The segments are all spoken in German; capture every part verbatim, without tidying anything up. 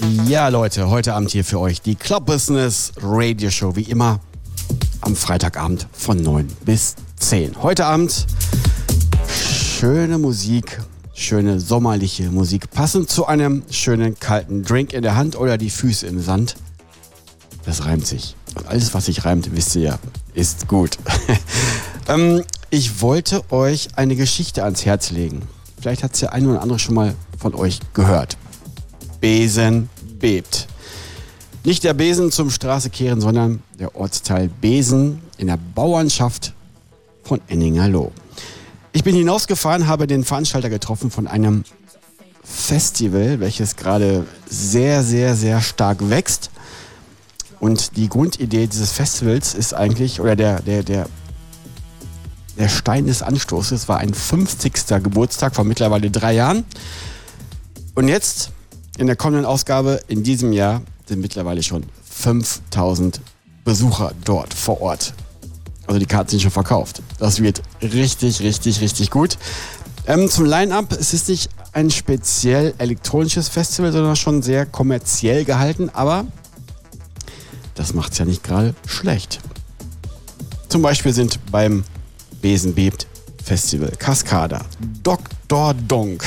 Ja, Leute, heute Abend hier für euch die Club Business Radio Show, wie immer am Freitagabend von neun bis zehn. Heute Abend schöne Musik, schöne sommerliche Musik, passend zu einem schönen kalten Drink in der Hand oder die Füße im Sand. Das reimt sich. Und alles, was sich reimt, wisst ihr ja, ist gut. ähm, ich wollte euch eine Geschichte ans Herz legen. Vielleicht hat es der eine oder andere schon mal von euch gehört. Besen bebt. Nicht der Besen zum Straße kehren, sondern der Ortsteil Besen in der Bauernschaft von Enningerloh. Ich bin hinausgefahren, habe den Veranstalter getroffen von einem Festival, welches gerade sehr, sehr, sehr stark wächst. Und die Grundidee dieses Festivals ist eigentlich, oder der, der, der, der Stein des Anstoßes war ein fünfzigster Geburtstag vor mittlerweile drei Jahren. Und jetzt, in der kommenden Ausgabe, in diesem Jahr, sind mittlerweile schon fünftausend Besucher dort vor Ort. Also die Karten sind schon verkauft. Das wird richtig, richtig, richtig gut. Ähm, zum Line-Up, es ist nicht ein speziell elektronisches Festival, sondern schon sehr kommerziell gehalten, aber das macht es ja nicht gerade schlecht. Zum Beispiel sind beim Besen bebt Festival Cascada, Doktor Donk,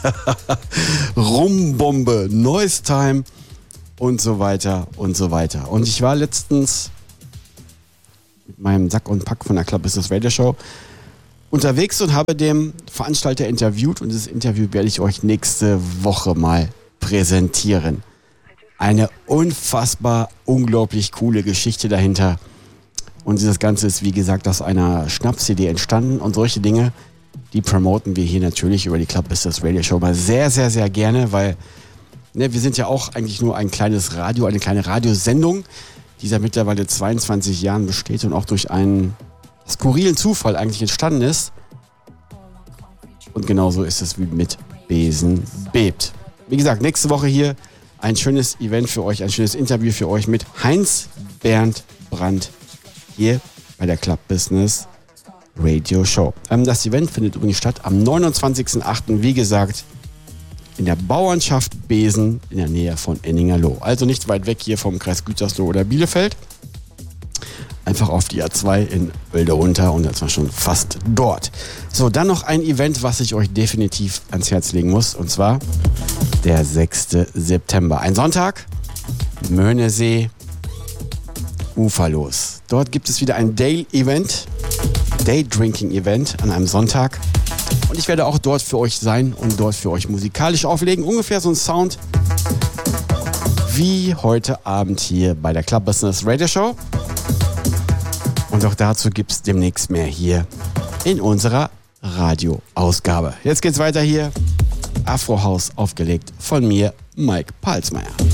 Rumbombe, Noise Time und so weiter und so weiter. Und ich war letztens mit meinem Sack und Pack von der Club Business Radio Show unterwegs und habe den Veranstalter interviewt und dieses Interview werde ich euch nächste Woche mal präsentieren. Eine unfassbar, unglaublich coole Geschichte dahinter. Und dieses Ganze ist, wie gesagt, aus einer Schnaps-C D entstanden. Und solche Dinge, die promoten wir hier natürlich über die Club Business Radio Show mal sehr, sehr, sehr gerne, weil ne, wir sind ja auch eigentlich nur ein kleines Radio, eine kleine Radiosendung, die seit mittlerweile zweiundzwanzig Jahren besteht und auch durch einen skurrilen Zufall eigentlich entstanden ist. Und genauso ist es wie mit Besen bebt. Wie gesagt, nächste Woche hier ein schönes Event für euch, ein schönes Interview für euch mit Heinz Bernd Brandt hier bei der Club Business Radio Show. Ähm, das Event findet übrigens statt am neunundzwanzigsten achten wie gesagt, in der Bauernschaft Besen in der Nähe von Enningerloh. Also nicht weit weg hier vom Kreis Gütersloh oder Bielefeld. Einfach auf die A zwei in Oelde runter und das war schon fast dort. So, dann noch ein Event, was ich euch definitiv ans Herz legen muss. Und zwar der sechsten September. Ein Sonntag, Möhnesee, Uferlos. Dort gibt es wieder ein Day-Event, Day-Drinking-Event an einem Sonntag. Und ich werde auch dort für euch sein und dort für euch musikalisch auflegen. Ungefähr so ein Sound wie heute Abend hier bei der Club Business Radio Show. Und auch dazu gibt es demnächst mehr hier in unserer Radioausgabe. Jetzt geht's weiter hier. Afro House aufgelegt von mir, Mike Palsmeier.